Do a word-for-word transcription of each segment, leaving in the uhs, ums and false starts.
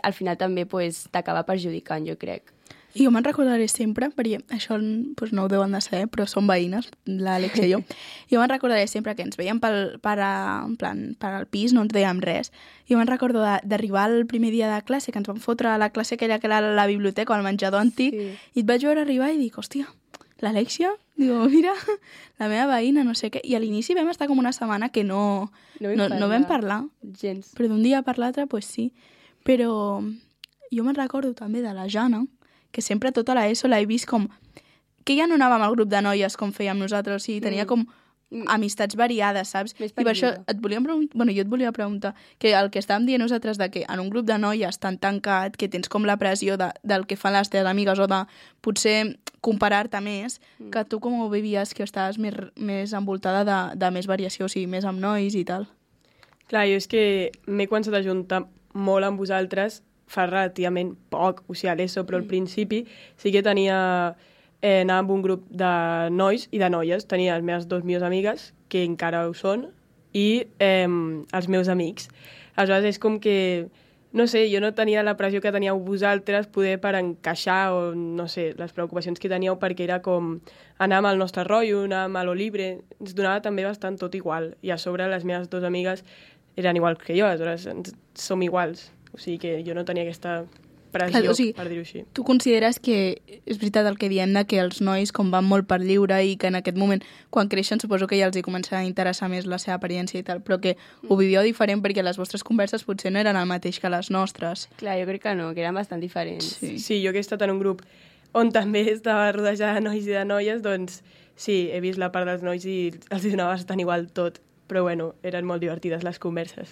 al final també pues, t'acaba perjudicant, jo crec. I jo me'n recordaré sempre, perquè això pues, no ho deuen de saber, però són veïnes, l'Àlex i jo. Jo me'n recordaré sempre que ens veiem pel, per, a, en plan, per al pis, no ens dèiem res. Jo me'n recordo d'arribar el primer dia de classe, que ens vam fotre a la classe aquella que era la biblioteca, al menjador antic, sí. I et vaig veure arribar i dic, hòstia, l'Alexia? Digo, mira, la meva veïna, no sé què. I a l'inici vam estar com una setmana que no, no, no, no vam parlar. Gens. Però d'un dia per l'altre, pues sí. Però jo me'n recordo també de la Jana, que sempre tota l'ESO l'he vist com... que ja no anàvem al grup de noies com fèiem nosaltres, o sigui, tenia com amistats variades, saps? Més I per això et volíem preguntar... Bueno, jo et volia preguntar que el que estàvem dient nosaltres de que en un grup de noies tan tancat, que tens com la pressió de, del que fan les teves amigues o de potser comparar-te més, mm. que tu com ho vivies, que estaves més, més envoltada de, de més variació, o sigui, més amb nois i tal? Clar, jo és que m'he començat a juntar molt amb vosaltres fa relativament poc, o sigui, a l'ESO, però al principi sí que tenia... Eh, anava amb un grup de nois i de noies. Tenia les meves dues millors amigues, que encara ho són, i eh, els meus amics. Aleshores és com que, no sé, jo no tenia la pressió que teníeu vosaltres poder per encaixar, o no sé, les preocupacions que teníeu, perquè era com anar amb el nostre rotllo, anar amb lo libre, ens donava també bastant tot igual. I a sobre les meves dues amigues eren iguals que jo, aleshores ens, som iguals. O sigui que jo no tenia aquesta pressió, Clar, o sigui, per dir-ho així. Tu consideres que és veritat el que diem de que els nois com van molt per lliure i que en aquest moment, quan creixen, suposo que ja els hi comença a interessar més la seva apariència i tal, però que ho vivíeu diferent perquè les vostres converses potser no eren el mateix que les nostres. Clar, jo crec que no, que eren bastant diferents. Sí, sí, jo que he estat en un grup on també estava rodejada de nois i de noies, doncs sí, he vist la part dels nois i els donava bastant igual tot, però bueno, eren molt divertides les converses.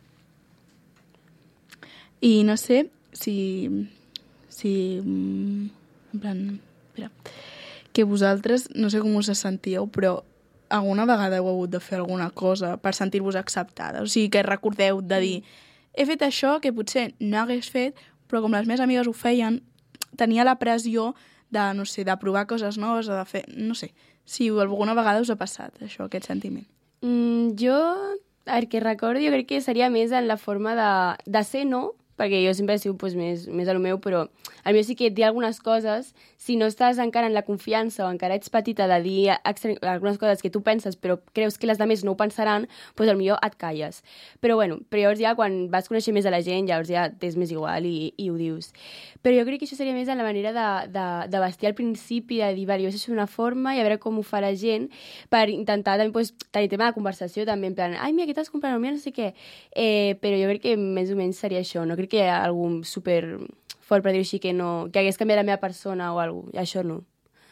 I no sé si... si en plan... Espera. Que vosaltres, no sé com us sentíeu, però alguna vegada heu hagut de fer alguna cosa per sentir-vos acceptada? O sigui, que recordeu de dir he fet això que potser no hagués fet, però com les meves amigues ho feien, tenia la pressió de, no sé, de provar coses noves o de fer... No sé, si alguna vegada us ha passat això, aquest sentiment. Mm, jo, el que recordo, jo crec que seria més en la forma de, de ser no, perquè jo sempre he sigut pues, més, més a lo meu, però el meu sí que et dir algunes coses, si no estàs encara en la confiança o encara ets petita de dir extra, algunes coses que tu penses però creus que les altres no ho pensaran, doncs potser et calles. Però bueno, però llavors ja quan vas conèixer més a la gent, llavors ja t'és més igual i, i ho dius. Però jo crec que això seria més en la manera de, de, de vestir al principi, de dir, vale, jo sé una forma i a veure com ho fa la gent, per intentar també pues, tenir tema de conversació també, en plan, ai, mira, què t'has comprat? Mira, no sé què. Eh, però jo crec que més o menys seria això, no crec que hi ha algun super fort per dir així que, no, que hagués canviat la meva persona o alguna cosa, això no.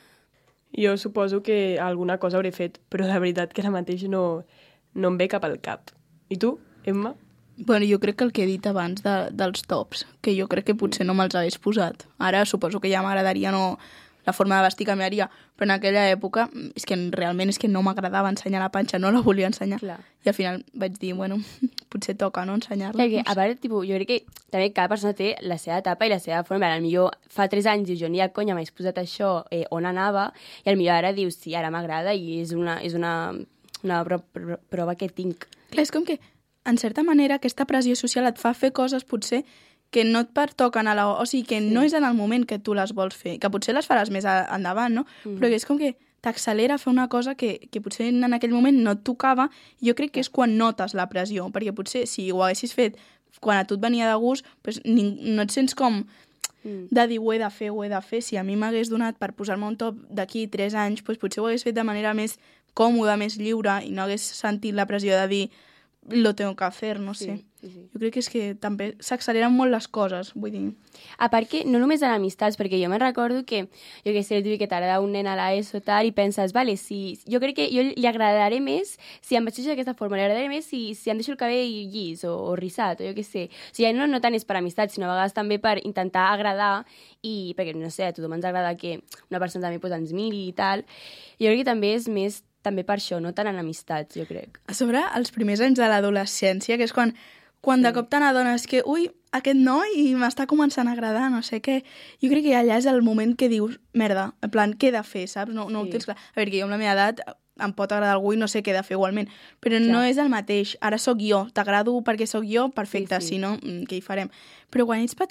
Jo suposo que alguna cosa hauré fet, però de veritat que ara mateix no, no em ve cap al cap. I tu, Emma? Bueno, jo crec que el que he dit abans de, dels tops, que jo crec que potser no me'ls hagués posat. Ara suposo que ja m'agradaria no la forma de vestir canviaria, però en aquella època és que realment és que no m'agradava ensenyar la panxa, no la volia ensenyar. Clar. I al final vaig dir, bueno, potser toca no ensenyar-la. Perquè, a part, tipus, jo crec que també cada persona té la seva etapa i la seva forma. Potser fa tres anys dius, jo ni a conya m'hagués posat això, eh, on anava, i potser ara dius, sí, ara m'agrada i és una, és una, una pro pro prova que tinc. Clar, és com que, en certa manera, aquesta pressió social et fa fer coses, potser, que no et pertoquen a la... O sigui, que sí. No és en el moment que tu les vols fer, que potser les faràs més a, endavant, no? Mm. Però que és com que t'accelera a fer una cosa que, que potser en aquell moment no et tocava, i jo crec que és quan notes la pressió, perquè potser si ho haguessis fet quan a tu et venia de gust, doncs no et sents com mm. de dir ho he de fer, ho he de fer. Si a mi m'hagués donat per posar-me un top d'aquí tres anys, doncs potser ho hagués fet de manera més còmoda, més lliure, i no hagués sentit la pressió de dir lo tengo que hacer, no sé. Sí, sí, sí. Jo crec que és que també s'acceleren molt les coses, vull dir. A part que no només en amistats, perquè jo me'n recordo que, jo que sé, el que t'agrada un nen a l'ESO i tal, i penses, vale, si... Jo crec que jo li agradaré més si em vesteixo d'aquesta forma, li agradaré més si, si em deixo el cabell llis o, o rissat, o jo què sé. O sigui, no, no tant és per amistats, sinó a vegades també per intentar agradar, i perquè, no sé, a tothom ens agrada que una persona també pues, ens miri i tal. Jo crec que també és més també per això, no tant en amistats, jo crec. A sobre, els primers anys de l'adolescència, que és quan, quan sí. de cop te n'adones que, ui, aquest noi m'està començant a agradar, no sé què. Jo crec que allà és el moment que dius, merda, en plan, què he de fer, saps? No, no sí. ho tens clar. A veure, que jo amb la meva edat em pot agradar algú i no sé què he de fer igualment, però clar. No és el mateix. Ara sóc jo, t'agrado perquè sóc jo, perfecte, sí, sí. Si no, què hi farem? Però quan ets petit